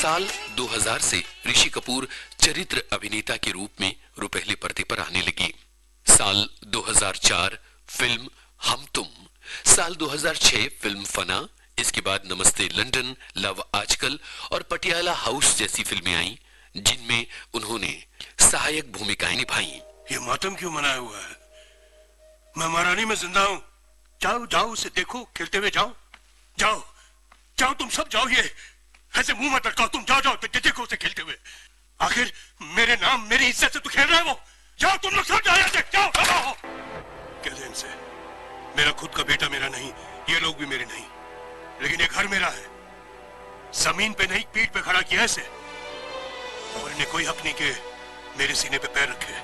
साल 2000 से ऋषि कपूर चरित्र अभिनेता के रूप में रुपहले पर्दे पर आने लगे। साल 2004 फिल्म हम तुम, साल 2006 फिल्म फना, इसके बाद नमस्ते लंदन, लव आजकल और पटियाला हाउस जैसी फिल्में आईं, जिनमें उन्होंने सहायक भूमिकाएं निभाई। ये मातम क्यों मनाया हुआ है? मैं महारानी में जिंदा हूं। जाओ जाओ उसे देखो खेलते हुए, जाओ जाओ जाओ, तुम सब जाओ। ये ऐसे मुंह मत रखो, तुम जाओ जाओ देखो उसे खेलते हुए। आखिर मेरे नाम मेरी इज्जत से तू खेल रहा है वो। जाओ तुम लोग सब जाओ जाओ। कह दे इनसे मेरा खुद का बेटा मेरा नहीं, ये लोग भी मेरे नहीं, लेकिन ये घर मेरा है। जमीन पे नहीं पीठ पे खड़ा किया इसे, और इन्हें कोई हक नहीं कि मेरे सीने पे पैर रखे।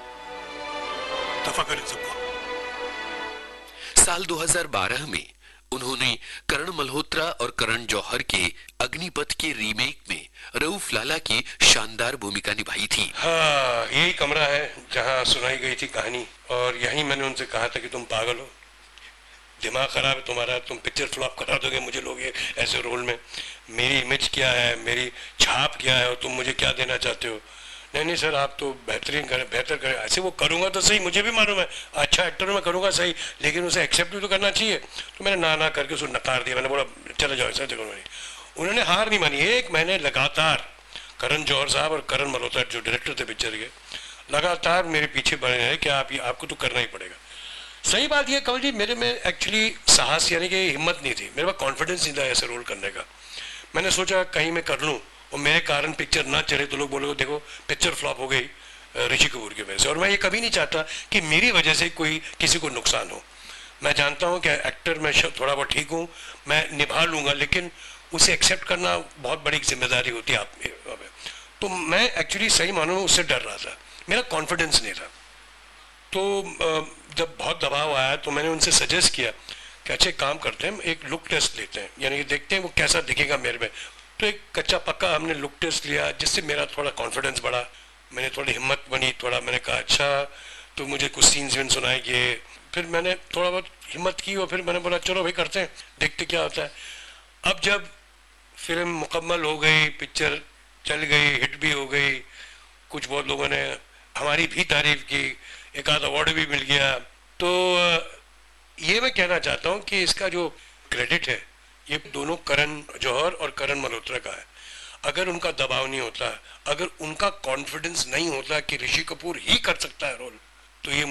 दफा कर इन सबको। साल 2012 में उन्होंने करण मल्होत्रा और करण जौहर के अग्निपथ के रीमेक में रऊफ लाला की शानदार भूमिका निभाई थी। हाँ, यही कमरा है जहाँ सुनाई गई थी कहानी, और यहीं मैंने उनसे कहा था कि तुम पागल हो, दिमाग खराब है तुम्हारा, तुम पिक्चर फ्लॉप करा दोगे मुझे लोग ये ऐसे रोल में। मेरी इमेज क्या है, मेरी छाप क्या है, और तुम मुझे क्या देना चाहते हो? नहीं नहीं सर, आप तो बेहतरीन करें, बेहतर करें। ऐसे वो करूँगा तो सही, मुझे भी मालूम है अच्छा एक्टर मैं करूँगा सही, लेकिन उसे एक्सेप्ट भी तो करना चाहिए। तो मैंने ना करके उसको नकार दिया। मैंने बोला चले जाओ ऐसा जगह नहीं। उन्होंने हार नहीं मानी। 1 महीने लगातार करण जौहर साहब और करण मल्होत्रा जो डायरेक्टर थे पिक्चर के, लगातार मेरे पीछे बने हैं कि आपको तो करना ही पड़ेगा। सही बात यह कमल जी, मेरे में एक्चुअली साहस यानी कि हिम्मत नहीं थी, मेरे पास कॉन्फिडेंस नहीं था ऐसे रोल करने का। मैंने सोचा कहीं मैं कर लूँ और मेरे कारण पिक्चर ना चले तो लोग बोलोगे देखो पिक्चर फ्लॉप हो गई ऋषि कपूर की वजह से। और मैं ये कभी नहीं चाहता कि मेरी वजह से कोई किसी को नुकसान हो। मैं जानता हूँ कि एक्टर मैं थोड़ा बहुत ठीक हूँ, मैं निभा लूँगा, लेकिन उसे एक्सेप्ट करना बहुत बड़ी जिम्मेदारी होती है आप में। तो मैं एक्चुअली सही मानूँ में उससे डर रहा था, मेरा कॉन्फिडेंस नहीं था। तो जब बहुत दबाव आया तो मैंने उनसे सजेस्ट किया कि अच्छे काम करते हैं, एक लुक टेस्ट लेते हैं, यानी देखते हैं वो कैसा दिखेगा मेरे में। तो एक कच्चा पक्का हमने लुक टेस्ट लिया, जिससे मेरा थोड़ा कॉन्फिडेंस बढ़ा, मैंने थोड़ी हिम्मत बनी, थोड़ा मैंने कहा अच्छा तो मुझे कुछ सीन्स विन सुनाए गए। फिर मैंने थोड़ा बहुत हिम्मत की और फिर मैंने बोला चलो भाई करते हैं, देखते क्या होता है। अब जब फिल्म मुकम्मल हो गई, पिक्चर चल गई, हिट भी हो गई, कुछ बहुत लोगों ने हमारी भी तारीफ की, एक आध अवार्ड भी मिल गया, तो ये मैं कहना चाहता हूँ कि इसका जो क्रेडिट है ये दोनों करण जौहर और करण मल्होत्रा का है। अगर उनका दबाव नहीं होता, अगर उनका कॉन्फिडेंस नहीं होता कि ऋषि कपूर ही कर सकता है रोल, तो ये